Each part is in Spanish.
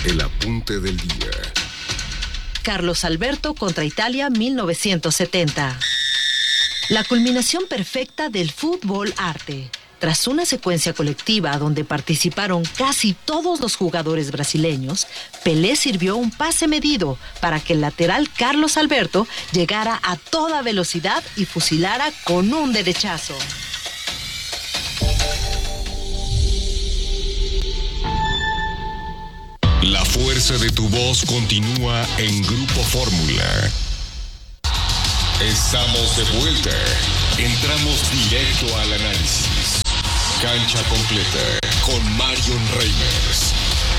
El apunte del día. Carlos Alberto contra Italia 1970. La culminación perfecta del fútbol arte. Tras una secuencia colectiva donde participaron casi todos los jugadores brasileños, Pelé sirvió un pase medido para que el lateral Carlos Alberto llegara a toda velocidad y fusilara con un derechazo. La fuerza de tu voz continúa en Grupo Fórmula. Estamos de vuelta. Entramos directo al análisis. Cancha completa con Marion Reimers.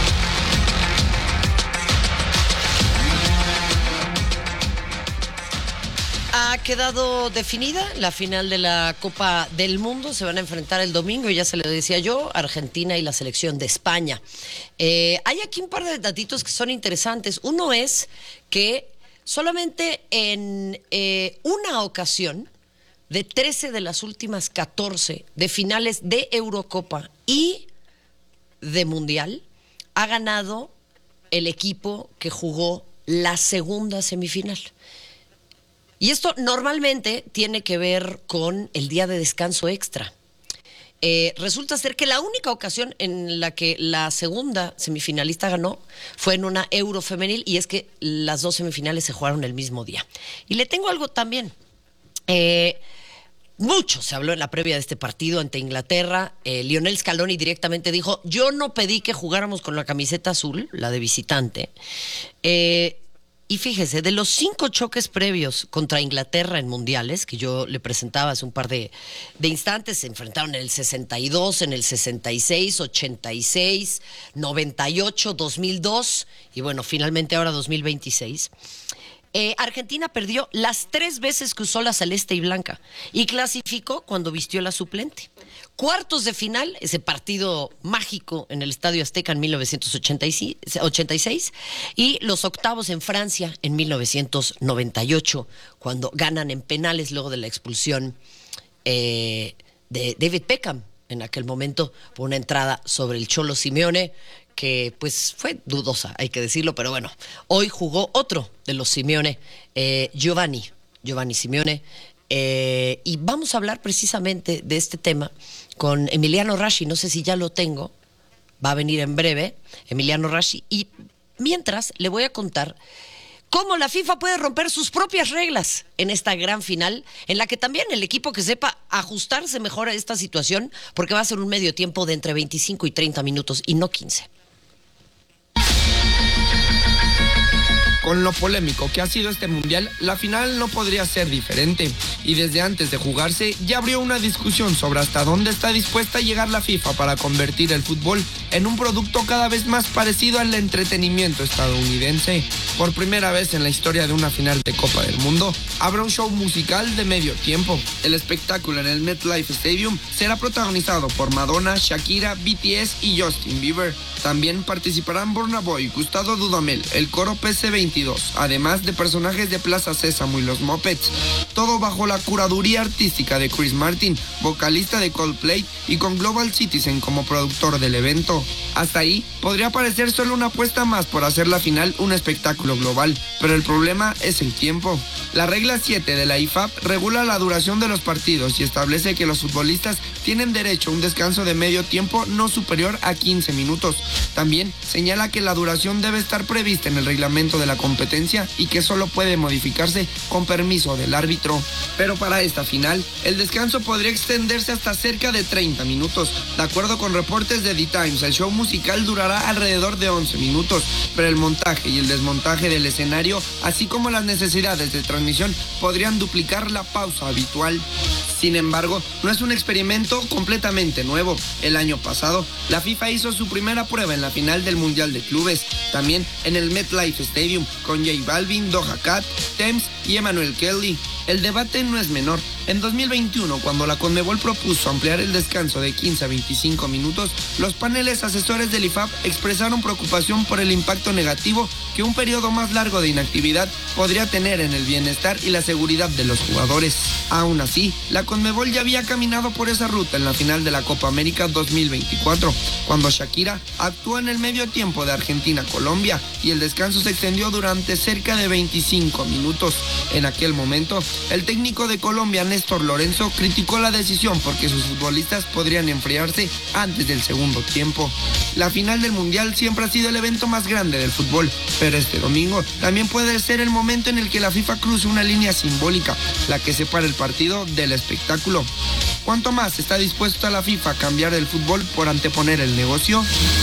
Ha quedado definida la final de la Copa del Mundo. Se van a enfrentar el domingo, ya se lo decía yo, Argentina y la selección de España. Hay aquí un par de datitos que son interesantes. Uno es que solamente en una ocasión, de 13 de las últimas 14 de finales de Eurocopa y de Mundial, ha ganado el equipo que jugó la segunda semifinal. Y esto normalmente tiene que ver con el día de descanso extra. Resulta ser que la única ocasión en la que la segunda semifinalista ganó fue en una Euro femenil, y es que las dos semifinales se jugaron el mismo día. Y le tengo algo también. Mucho se habló en la previa de este partido ante Inglaterra. Lionel Scaloni directamente dijo: yo no pedí que jugáramos con la camiseta azul, la de visitante. Y fíjese, de los 5 choques previos contra Inglaterra en mundiales, que yo le presentaba hace un par de instantes, se enfrentaron en el 62, en el 66, 86, 98, 2002 y bueno, finalmente ahora 2026. Argentina perdió las 3 veces que usó la celeste y blanca y clasificó cuando vistió la suplente. Cuartos de final, ese partido mágico en el Estadio Azteca en 1986, y los octavos en Francia en 1998, cuando ganan en penales luego de la expulsión de David Beckham, en aquel momento, por una entrada sobre el Cholo Simeone, que pues fue dudosa, hay que decirlo, pero bueno, hoy jugó otro de los Simeone, Giovanni Simeone, y vamos a hablar precisamente de este tema con Emiliano Rashi. No sé si ya lo tengo, va a venir en breve Emiliano Rashi, y mientras le voy a contar cómo la FIFA puede romper sus propias reglas en esta gran final, en la que también el equipo que sepa ajustarse mejor a esta situación, porque va a ser un medio tiempo de entre 25 y 30 minutos y no 15. Con lo polémico que ha sido este mundial, la final no podría ser diferente. Y desde antes de jugarse, ya abrió una discusión sobre hasta dónde está dispuesta a llegar la FIFA para convertir el fútbol en un producto cada vez más parecido al entretenimiento estadounidense. Por primera vez en la historia de una final de Copa del Mundo, habrá un show musical de medio tiempo. El espectáculo en el MetLife Stadium será protagonizado por Madonna, Shakira, BTS y Justin Bieber. También participarán Burna Boy, Gustavo Dudamel, el coro PC22, además de personajes de Plaza Sésamo y los Muppets. Todo bajo la curaduría artística de Chris Martin, vocalista de Coldplay, y con Global Citizen como productor del evento. Hasta ahí podría parecer solo una apuesta más por hacer la final un espectáculo global, pero el problema es el tiempo. La regla 7 de la IFAB regula la duración de los partidos y establece que los futbolistas tienen derecho a un descanso de medio tiempo no superior a 15 minutos. También señala que la duración debe estar prevista en el reglamento de la competencia y que solo puede modificarse con permiso del árbitro. Pero para esta final, el descanso podría extenderse hasta cerca de 30 minutos. De acuerdo con reportes de The Times, el show musical durará alrededor de 11 minutos, pero el montaje y el desmontaje del escenario, así como las necesidades de transmisión, podrían duplicar la pausa habitual. Sin embargo, no es un experimento completamente nuevo. El año pasado, la FIFA hizo su primera prueba en la final del Mundial de Clubes, también en el MetLife Stadium, con J Balvin, Doja Cat, Tems y Emmanuel Kelly. El debate no es menor. En 2021, cuando la Conmebol propuso ampliar el descanso de 15 a 25 minutos, los paneles asesores del IFAB expresaron preocupación por el impacto negativo que un periodo más largo de inactividad podría tener en el bienestar y la seguridad de los jugadores. Aún así, la Conmebol ya había caminado por esa ruta en la final de la Copa América 2024, cuando Shakira actuó en el medio tiempo de Argentina-Colombia y el descanso se extendió durante cerca de 25 minutos. En aquel momento, el técnico de Colombia, Néstor Lorenzo, criticó la decisión porque sus futbolistas podrían enfriarse antes del segundo tiempo. La final del Mundial siempre ha sido el evento más grande del fútbol, pero este domingo también puede ser el momento en el que la FIFA cruce una línea simbólica, la que separa el partido del espectáculo. ¿Cuánto más está dispuesta la FIFA a cambiar el fútbol por anteponer el negocio?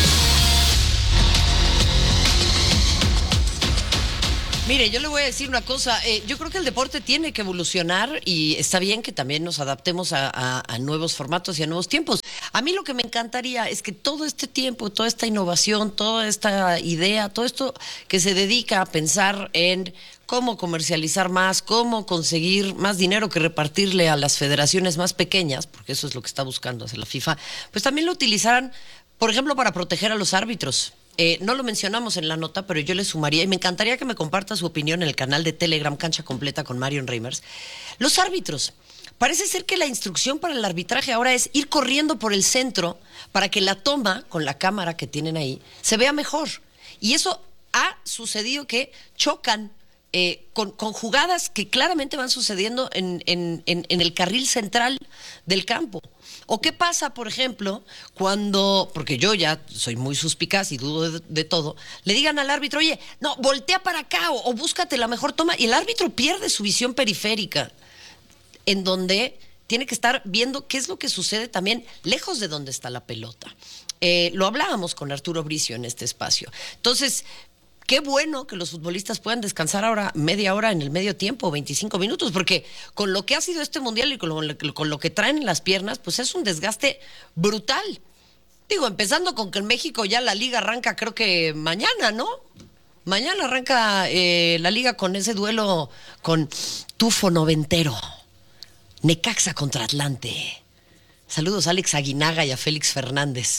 Mire, yo le voy a decir una cosa, yo creo que el deporte tiene que evolucionar y está bien que también nos adaptemos a nuevos formatos y a nuevos tiempos. A mí lo que me encantaría es que todo este tiempo, toda esta innovación, toda esta idea, todo esto que se dedica a pensar en cómo comercializar más, cómo conseguir más dinero que repartirle a las federaciones más pequeñas, porque eso es lo que está buscando hacer la FIFA, pues también lo utilizaran, por ejemplo, para proteger a los árbitros. No lo mencionamos en la nota, pero yo le sumaría, y me encantaría que me comparta su opinión en el canal de Telegram Cancha Completa con Marion Reimers. Los árbitros. Parece ser que la instrucción para el arbitraje ahora es ir corriendo por el centro para que la toma, con la cámara que tienen ahí, se vea mejor. Y eso ha sucedido que chocan con jugadas que claramente van sucediendo en el carril central del campo. ¿O qué pasa, por ejemplo, cuando, porque yo ya soy muy suspicaz y dudo de todo, le digan al árbitro, oye, no, voltea para acá o búscate la mejor toma, y el árbitro pierde su visión periférica, en donde tiene que estar viendo qué es lo que sucede también lejos de donde está la pelota. Lo hablábamos con Arturo Bricio en este espacio. Entonces, qué bueno que los futbolistas puedan descansar ahora media hora en el medio tiempo, 25 minutos, porque con lo que ha sido este mundial y con lo que traen en las piernas, pues es un desgaste brutal. Digo, empezando con que en México ya la liga arranca, creo que mañana, ¿no? Mañana arranca la liga con ese duelo con tufo noventero. Necaxa contra Atlante. Saludos a Alex Aguinaga y a Félix Fernández.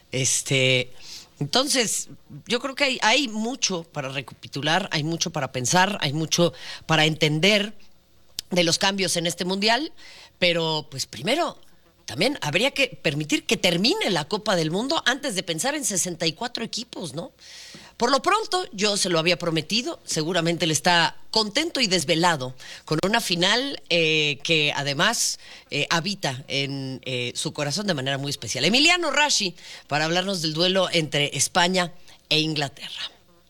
Entonces, yo creo que hay mucho para recapitular, hay mucho para pensar, hay mucho para entender de los cambios en este mundial, pero pues primero también habría que permitir que termine la Copa del Mundo antes de pensar en 64 equipos, ¿no? Por lo pronto, yo se lo había prometido, seguramente él está contento y desvelado con una final que además habita en su corazón de manera muy especial. Emiliano Rashi, para hablarnos del duelo entre España e Inglaterra.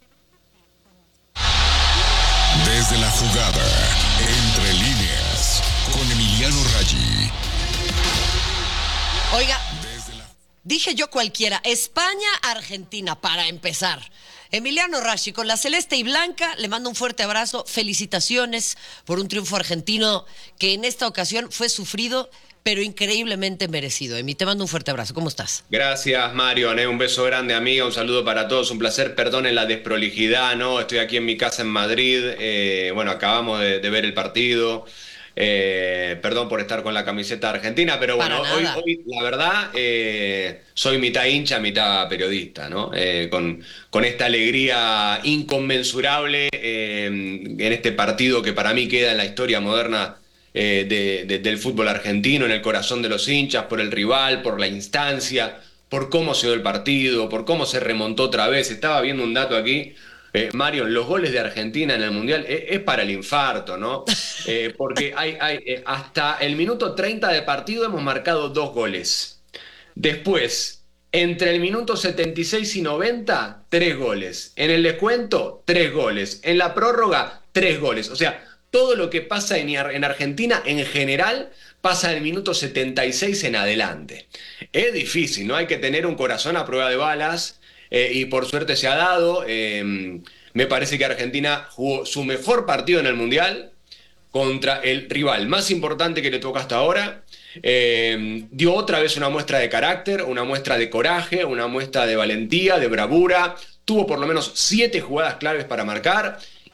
Desde la jugada, entre líneas, con Emiliano Rashi. Oiga, dije yo cualquiera, España-Argentina para empezar. Emiliano Rashi, con la celeste y blanca, le mando un fuerte abrazo, felicitaciones por un triunfo argentino que en esta ocasión fue sufrido, pero increíblemente merecido. Emi, te mando un fuerte abrazo, ¿cómo estás? Gracias, Marion, un beso grande, amiga, un saludo para todos, un placer, perdonen la desprolijidad, ¿no? Estoy aquí en mi casa en Madrid, bueno, acabamos de ver el partido. Perdón por estar con la camiseta argentina, pero bueno, hoy la verdad soy mitad hincha, mitad periodista, ¿no? Con esta alegría inconmensurable en este partido que para mí queda en la historia moderna del fútbol argentino, en el corazón de los hinchas, por el rival, por la instancia, por cómo se dio el partido, por cómo se remontó otra vez. Estaba viendo un dato aquí. Mario, los goles de Argentina en el Mundial es para el infarto, ¿no? Porque hasta el minuto 30 de partido hemos marcado 2 goles. Después, entre el minuto 76 y 90, 3 goles. En el descuento, 3 goles. En la prórroga, 3 goles. O sea, todo lo que pasa en Argentina en general pasa del minuto 76 en adelante. Es difícil, ¿no? Hay que tener un corazón a prueba de balas. Y por suerte se ha dado. Me parece que Argentina jugó su mejor partido en el Mundial contra el rival más importante que le toca hasta ahora. Dio otra vez una muestra de carácter, una muestra de coraje, una muestra de valentía, de bravura. Tuvo por lo menos 7 jugadas claves para marcar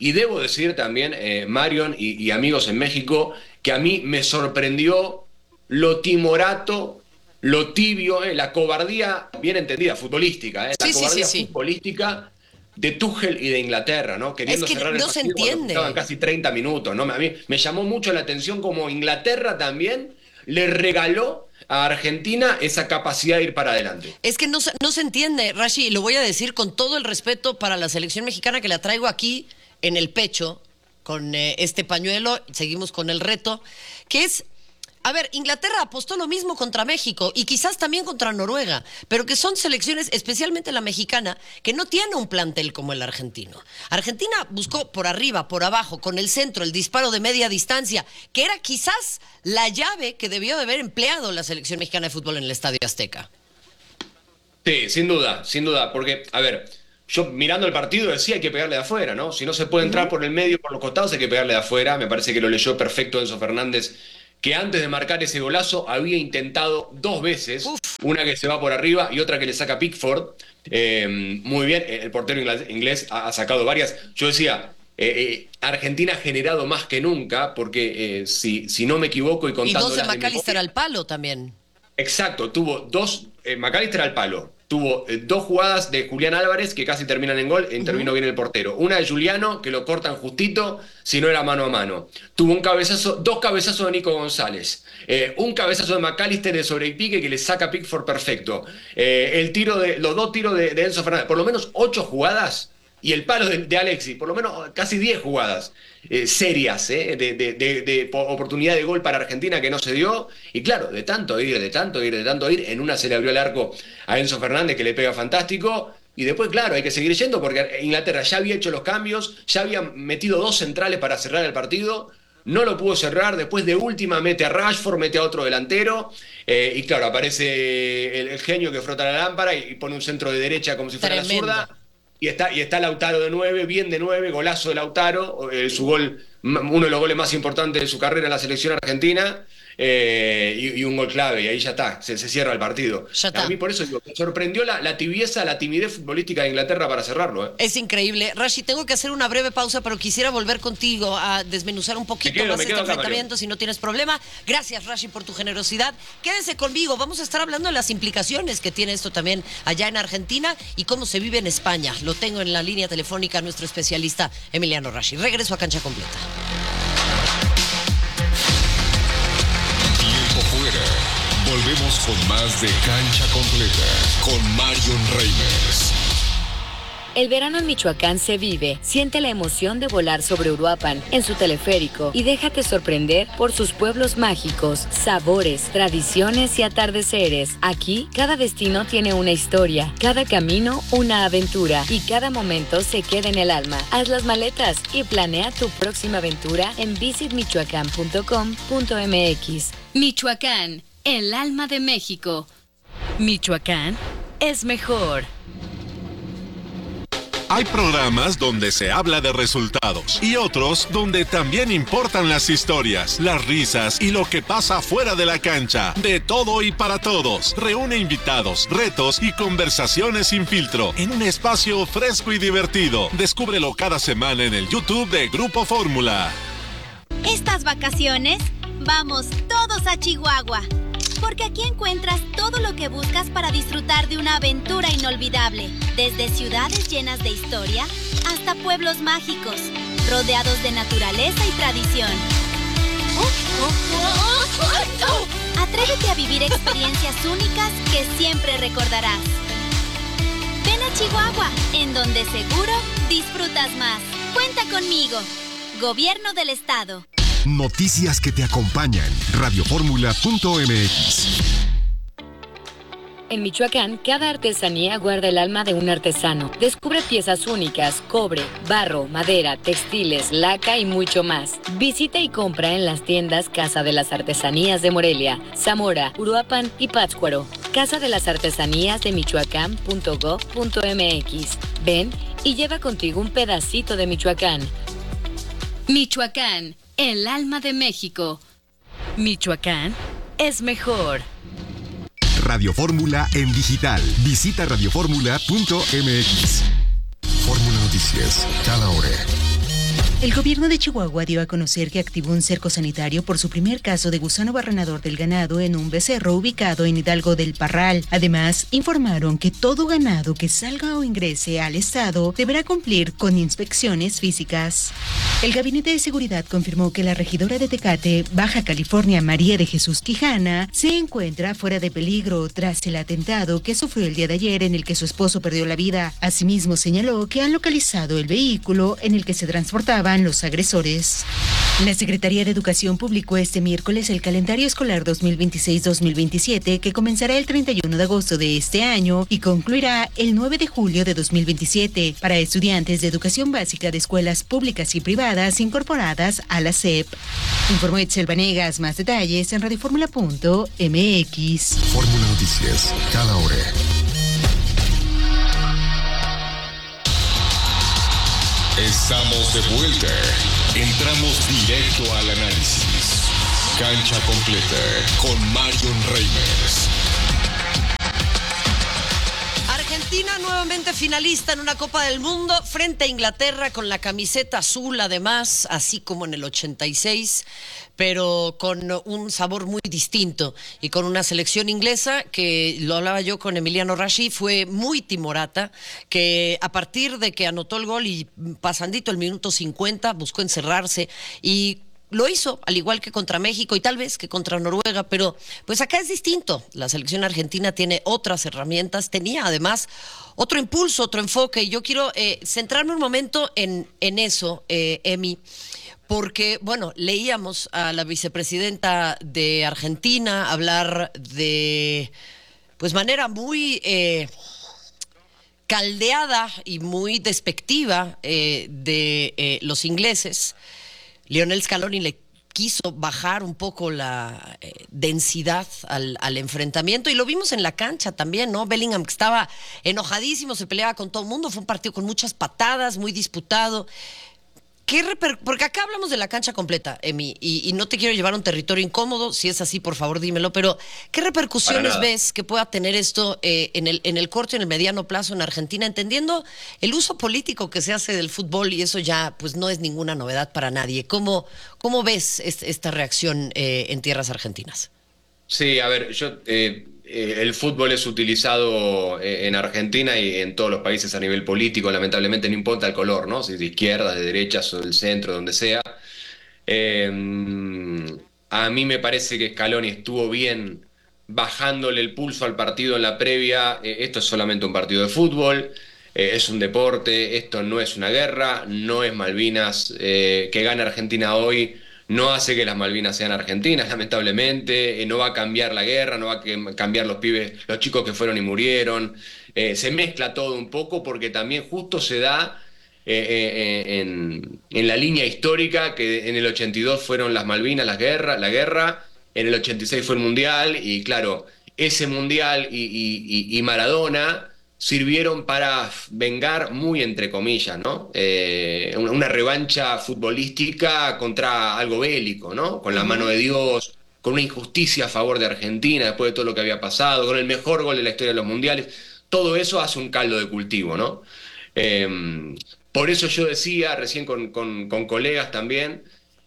Y debo decir también, Marion y amigos en México, que a mí me sorprendió lo timorato, lo tibio, la cobardía bien entendida, futbolística, la cobardía futbolística de Tuchel y de Inglaterra, ¿no? Queriendo cerrar el partido cuando estaban casi 30 minutos, ¿no? A mí me llamó mucho la atención como Inglaterra también le regaló a Argentina esa capacidad de ir para adelante. Es que no se entiende, Rashi, y lo voy a decir con todo el respeto para la selección mexicana, que la traigo aquí en el pecho, con este pañuelo, seguimos con el reto, que es, a ver, Inglaterra apostó lo mismo contra México y quizás también contra Noruega, pero que son selecciones, especialmente la mexicana, que no tiene un plantel como el argentino. Argentina buscó por arriba, por abajo, con el centro, el disparo de media distancia, que era quizás la llave que debió de haber empleado la selección mexicana de fútbol en el Estadio Azteca. Sí, sin duda, porque, a ver, yo mirando el partido decía hay que pegarle de afuera, ¿no? Si no se puede entrar por el medio, por los costados, hay que pegarle de afuera. Me parece que lo leyó perfecto Enzo Fernández, que antes de marcar ese golazo había intentado 2 veces, una que se va por arriba y otra que le saca Pickford. Muy bien, el portero inglés ha sacado varias. Yo decía, Argentina ha generado más que nunca, porque si no me equivoco y contando... Y 2 de McAllister al palo también. Exacto, tuvo 2, McAllister al palo. Tuvo 2 jugadas de Julián Álvarez que casi terminan en gol, intervino bien el portero. Una de Juliano, que lo cortan justito, si no era mano a mano. Tuvo 2 cabezazos de Nico González. Un cabezazo de McAllister de sobre el pique que le saca Pickford perfecto. Los 2 tiros de Enzo Fernández. Por lo menos 8 jugadas. Y el palo de Alexis, por lo menos casi 10 jugadas serias, de oportunidad de gol para Argentina que no se dio. Y claro, de tanto ir, en una se le abrió el arco a Enzo Fernández, que le pega fantástico. Y después, claro, hay que seguir yendo porque Inglaterra ya había hecho los cambios, ya había metido 2 centrales para cerrar el partido. No lo pudo cerrar, después de última mete a Rashford, mete a otro delantero, y claro, aparece el genio que frota la lámpara y pone un centro de derecha como si fuera la zurda. Y está Lautaro de 9, bien de 9, golazo de Lautaro, su gol, uno de los goles más importantes de su carrera en la selección argentina, y un gol clave, y ahí ya está, se cierra el partido. A mí por eso digo, me sorprendió la tibieza, la timidez futbolística de Inglaterra para cerrarlo. Es increíble. Rashi, tengo que hacer una breve pausa, pero quisiera volver contigo a desmenuzar un poquito más este enfrentamiento, si no tienes problema. Gracias, Rashi, por tu generosidad. Quédese conmigo, vamos a estar hablando de las implicaciones que tiene esto también allá en Argentina y cómo se vive en España. Lo tengo en la línea telefónica a nuestro especialista Emiliano Rashi. Regreso a Cancha Completa. Volvemos con más de Cancha Completa con Marion Reimers. El verano en Michoacán se vive. Siente la emoción de volar sobre Uruapan en su teleférico y déjate sorprender por sus pueblos mágicos, sabores, tradiciones y atardeceres. Aquí, cada destino tiene una historia, cada camino una aventura y cada momento se queda en el alma. Haz las maletas y planea tu próxima aventura en visitmichoacán.com.mx. Michoacán, el alma de México. Michoacán es mejor. Hay programas donde se habla de resultados y otros donde también importan las historias, las risas y lo que pasa fuera de la cancha. De todo y para todos. Reúne invitados, retos y conversaciones sin filtro en un espacio fresco y divertido. Descúbrelo cada semana en el YouTube de Grupo Fórmula. Estas vacaciones, vamos todos a Chihuahua. Porque aquí encuentras todo lo que buscas para disfrutar de una aventura inolvidable. Desde ciudades llenas de historia hasta pueblos mágicos, rodeados de naturaleza y tradición. Atrévete a vivir experiencias únicas que siempre recordarás. Ven a Chihuahua, en donde seguro disfrutas más. Cuenta conmigo. Gobierno del Estado. Noticias que te acompañan. Radioformula.mx. En Michoacán, cada artesanía guarda el alma de un artesano. Descubre piezas únicas, cobre, barro, madera, textiles, laca y mucho más. Visita y compra en las tiendas Casa de las Artesanías de Morelia, Zamora, Uruapan y Pátzcuaro. Casa de las Artesanías de Michoacán.go.mx. Ven y lleva contigo un pedacito de Michoacán. Michoacán, el alma de México. Michoacán es mejor. Radio Fórmula en digital. Visita radioformula.mx. Fórmula Noticias, cada hora. El gobierno de Chihuahua dio a conocer que activó un cerco sanitario por su primer caso de gusano barrenador del ganado en un becerro ubicado en Hidalgo del Parral. Además, informaron que todo ganado que salga o ingrese al estado deberá cumplir con inspecciones físicas. El Gabinete de Seguridad confirmó que la regidora de Tecate, Baja California, María de Jesús Quijana, se encuentra fuera de peligro tras el atentado que sufrió el día de ayer en el que su esposo perdió la vida. Asimismo, señaló que han localizado el vehículo en el que se transportaban los agresores. La Secretaría de Educación publicó este miércoles el calendario escolar 2026-2027 que comenzará el 31 de agosto de este año y concluirá el 9 de julio de 2027 para estudiantes de educación básica de escuelas públicas y privadas incorporadas a la SEP. Informó Itzel Vanegas. Más detalles en radioformula.mx. Fórmula Noticias, cada hora. Estamos de vuelta. Entramos directo al análisis. Cancha completa con Marion Reimers. Argentina nuevamente finalista en una Copa del Mundo frente a Inglaterra con la camiseta azul, además, así como en el 86, pero con un sabor muy distinto y con una selección inglesa que, lo hablaba yo con Emiliano Rashi, fue muy timorata, que a partir de que anotó el gol y pasandito el minuto 50 buscó encerrarse y lo hizo, al igual que contra México y tal vez que contra Noruega, pero pues acá es distinto. La selección argentina tiene otras herramientas, tenía además otro impulso, otro enfoque, y yo quiero centrarme un momento en eso, Emi, porque, bueno, leíamos a la vicepresidenta de Argentina hablar de, pues, manera muy caldeada y muy despectiva de los ingleses. Lionel Scaloni le quiso bajar un poco la densidad al enfrentamiento y lo vimos en la cancha también, ¿no? Bellingham, que estaba enojadísimo, se peleaba con todo el mundo, fue un partido con muchas patadas, muy disputado. Porque acá hablamos de la cancha completa, Emi, y no te quiero llevar a un territorio incómodo, si es así, por favor, dímelo, pero ¿qué repercusiones ves que pueda tener esto en el corto y en el mediano plazo en Argentina, entendiendo el uso político que se hace del fútbol, y eso ya pues no es ninguna novedad para nadie? ¿Cómo ves esta reacción en tierras argentinas? Sí, a ver, el fútbol es utilizado en Argentina y en todos los países a nivel político, lamentablemente, no importa el color, ¿no? Si es de izquierda, de derecha, o del centro, donde sea. A mí me parece que Scaloni estuvo bien bajándole el pulso al partido en la previa. Esto es solamente un partido de fútbol, es un deporte, esto no es una guerra, no es Malvinas. Que gane Argentina hoy no hace que las Malvinas sean argentinas, lamentablemente. No va a cambiar la guerra, no va a cambiar los chicos que fueron y murieron. Se mezcla todo un poco porque también justo se da en la línea histórica que en el 82 fueron las Malvinas, la guerra, en el 86 fue el Mundial, y claro, ese Mundial y Maradona sirvieron para vengar, muy entre comillas, ¿no? Una revancha futbolística contra algo bélico, ¿no? Con la mano de Dios, con una injusticia a favor de Argentina después de todo lo que había pasado, con el mejor gol de la historia de los mundiales. Todo eso hace un caldo de cultivo, ¿no? Por eso yo decía recién con colegas también,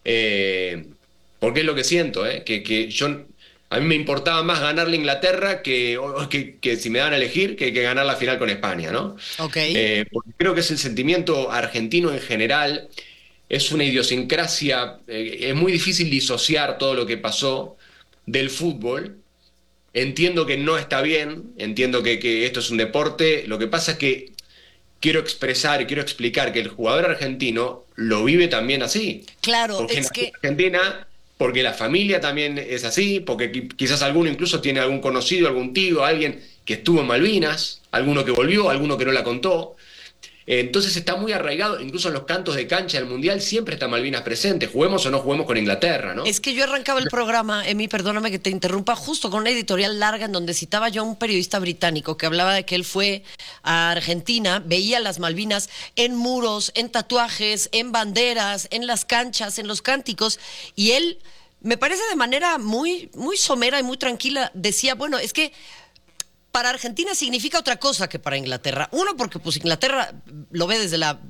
porque es lo que siento, que yo... A mí me importaba más ganarle a Inglaterra que si me dan a elegir, que ganar la final con España, ¿no? Okay. Porque creo que es el sentimiento argentino en general, es una idiosincrasia, es muy difícil disociar todo lo que pasó del fútbol. Entiendo que no está bien, entiendo que esto es un deporte, lo que pasa es que quiero expresar y quiero explicar que el jugador argentino lo vive también así. Claro, porque es que... Argentina... Porque la familia también es así, porque quizás alguno incluso tiene algún conocido, algún tío, alguien que estuvo en Malvinas, alguno que volvió, alguno que no la contó. Entonces está muy arraigado, incluso en los cantos de cancha del Mundial siempre está Malvinas presente, juguemos o no juguemos con Inglaterra, ¿no? Es que yo arrancaba el programa, Emi, perdóname que te interrumpa, justo con una editorial larga en donde citaba yo a un periodista británico que hablaba de que él fue a Argentina, veía las Malvinas en muros, en tatuajes, en banderas, en las canchas, en los cánticos, y él, me parece de manera muy, muy somera y muy tranquila, decía, bueno, es que para Argentina significa otra cosa que para Inglaterra. Uno, porque pues Inglaterra lo ve desde la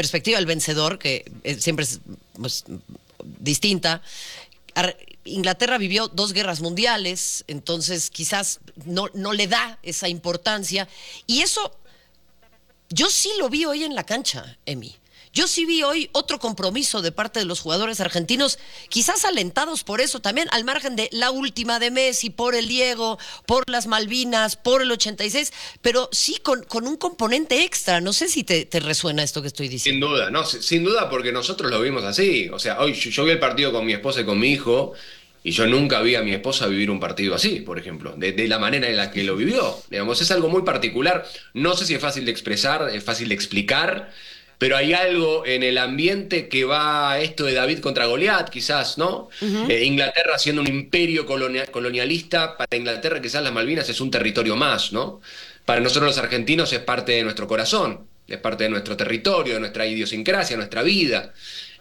perspectiva del vencedor, que siempre es pues, distinta, Inglaterra vivió 2 guerras mundiales, entonces quizás no le da esa importancia. Y eso, yo sí lo vi hoy en la cancha, Emi. Yo sí vi hoy otro compromiso de parte de los jugadores argentinos, quizás alentados por eso también, al margen de la última de Messi, por el Diego, por las Malvinas, por el 86, pero sí con un componente extra. No sé si te resuena esto que estoy diciendo. Sin duda, no, sin duda, porque nosotros lo vimos así. O sea, hoy yo vi el partido con mi esposa y con mi hijo, y yo nunca vi a mi esposa vivir un partido así, por ejemplo, de la manera en la que lo vivió. Digamos, es algo muy particular. No sé si es fácil de expresar, es fácil de explicar, pero hay algo en el ambiente que va esto de David contra Goliat, quizás, ¿no? Inglaterra siendo un imperio colonialista, para Inglaterra quizás las Malvinas es un territorio más, ¿no? Para nosotros los argentinos es parte de nuestro corazón, es parte de nuestro territorio, de nuestra idiosincrasia, nuestra vida.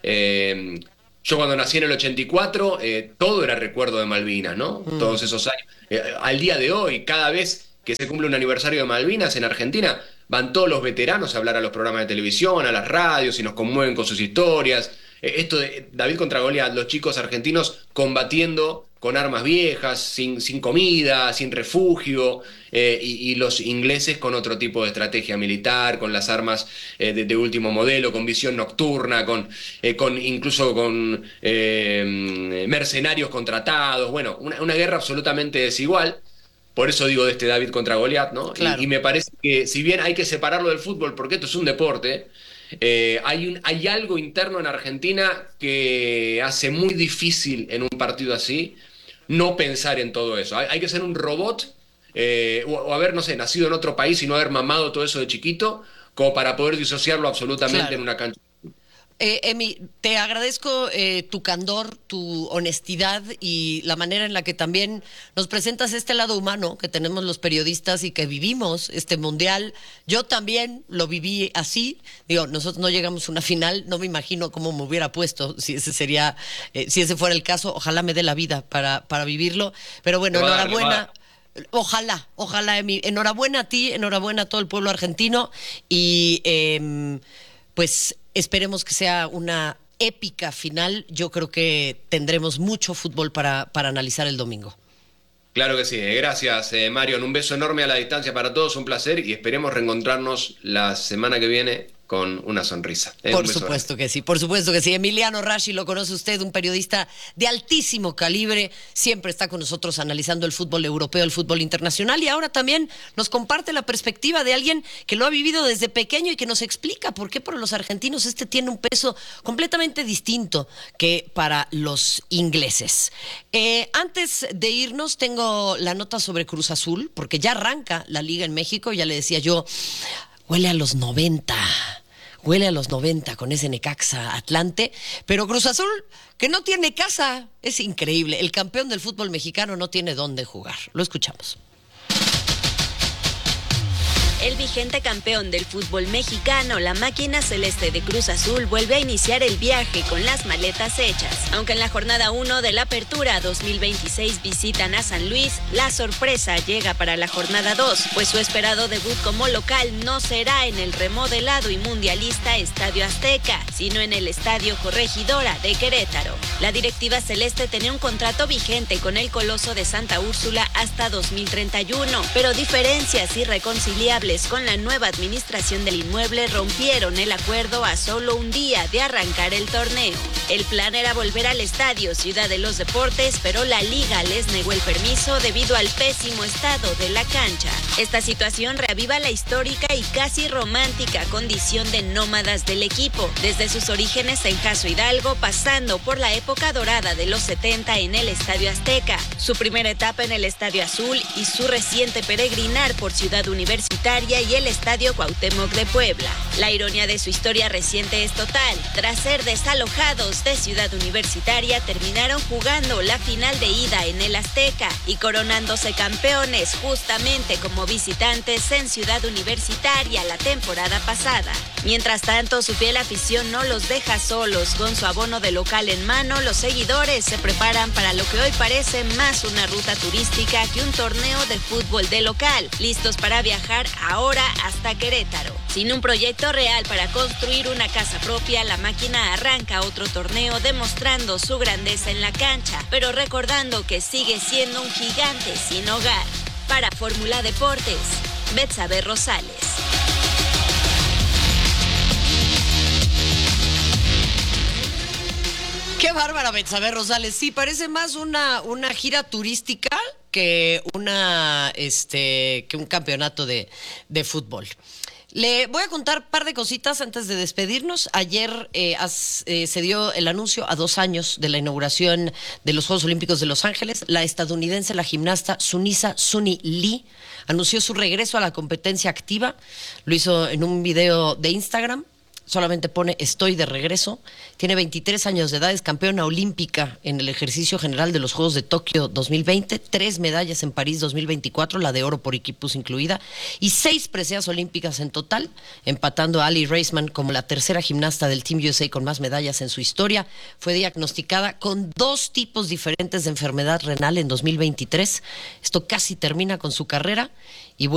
Yo cuando nací en el 84, todo era recuerdo de Malvinas, ¿no? Todos esos años. Al día de hoy, cada vez que se cumple un aniversario de Malvinas en Argentina, van todos los veteranos a hablar a los programas de televisión, a las radios, y nos conmueven con sus historias. Esto de David contra Goliat, los chicos argentinos combatiendo con armas viejas, sin comida, sin refugio, y los ingleses con otro tipo de estrategia militar, con las armas de último modelo, con visión nocturna, incluso con mercenarios contratados. Bueno, una guerra absolutamente desigual. Por eso digo de este David contra Goliat, ¿no? Claro. Y me parece que, si bien hay que separarlo del fútbol, porque esto es un deporte, hay algo interno en Argentina que hace muy difícil en un partido así no pensar en todo eso. Hay que ser un robot, o haber, no sé, nacido en otro país y no haber mamado todo eso de chiquito, como para poder disociarlo absolutamente, claro, en una cancha. Emi, te agradezco tu candor, tu honestidad y la manera en la que también nos presentas este lado humano que tenemos los periodistas y que vivimos este mundial. Yo también lo viví así. Digo, nosotros no llegamos a una final, no me imagino cómo me hubiera puesto si ese fuera el caso. Ojalá me dé la vida para vivirlo. Pero bueno, enhorabuena. Ojalá, Emi. Enhorabuena a ti, enhorabuena a todo el pueblo argentino y pues esperemos que sea una épica final. Yo creo que tendremos mucho fútbol para analizar el domingo. Claro que sí. Gracias, Marion. Un beso enorme a la distancia para todos, un placer, y esperemos reencontrarnos la semana que viene con una sonrisa. Por supuesto que sí, por supuesto que sí. Emiliano Rashi, lo conoce usted, un periodista de altísimo calibre, siempre está con nosotros analizando el fútbol europeo, el fútbol internacional, y ahora también nos comparte la perspectiva de alguien que lo ha vivido desde pequeño y que nos explica por qué para los argentinos tiene un peso completamente distinto que para los ingleses. Antes de irnos, tengo la nota sobre Cruz Azul, porque ya arranca la Liga en México, ya le decía yo, huele a los 90 con ese Necaxa Atlante, pero Cruz Azul, que no tiene casa, es increíble. El campeón del fútbol mexicano no tiene dónde jugar. Lo escuchamos. El vigente campeón del fútbol mexicano, la máquina celeste de Cruz Azul, vuelve a iniciar el viaje con las maletas hechas. Aunque en la jornada 1 de la Apertura 2026 visitan a San Luis, la sorpresa llega para la jornada 2, pues su esperado debut como local no será en el remodelado y mundialista Estadio Azteca, sino en el Estadio Corregidora de Querétaro. La directiva celeste tenía un contrato vigente con el Coloso de Santa Úrsula hasta 2031, pero diferencias irreconciliables con la nueva administración del inmueble rompieron el acuerdo a solo un día de arrancar el torneo. El plan era volver al estadio Ciudad de los Deportes, pero la liga les negó el permiso debido al pésimo estado de la cancha. Esta situación reaviva la histórica y casi romántica condición de nómadas del equipo, desde sus orígenes en Jaso Hidalgo, pasando por la época dorada de los 70 en el Estadio Azteca, su primera etapa en el Estadio Azul y su reciente peregrinar por Ciudad Universitaria y el Estadio Cuauhtémoc de Puebla. La ironía de su historia reciente es total. Tras ser desalojados de Ciudad Universitaria, terminaron jugando la final de ida en el Azteca y coronándose campeones justamente como visitantes en Ciudad Universitaria la temporada pasada. Mientras tanto, su fiel afición no los deja solos. Con su abono de local en mano, los seguidores se preparan para lo que hoy parece más una ruta turística que un torneo de fútbol de local, listos para viajar ahora hasta Querétaro. Sin un proyecto real para construir una casa propia, la máquina arranca otro torneo demostrando su grandeza en la cancha, pero recordando que sigue siendo un gigante sin hogar. Para Fórmula Deportes, Betsabe Rosales. Qué bárbara Betsabe Rosales. Sí, parece más una gira turística que que un campeonato de fútbol. Le voy a contar un par de cositas antes de despedirnos. Ayer se dio el anuncio a 2 años de la inauguración de los Juegos Olímpicos de Los Ángeles. La estadounidense, la gimnasta Sunisa Suni Lee, anunció su regreso a la competencia activa. Lo hizo en un video de Instagram. Solamente pone estoy de regreso. Tiene 23 años de edad, es campeona olímpica en el ejercicio general de los Juegos de Tokio 2020, 3 medallas en París 2024, la de oro por equipos incluida, y 6 preseas olímpicas en total, empatando a Ali Raisman como la tercera gimnasta del Team USA con más medallas en su historia. Fue diagnosticada con 2 tipos diferentes de enfermedad renal en 2023. Esto casi termina con su carrera y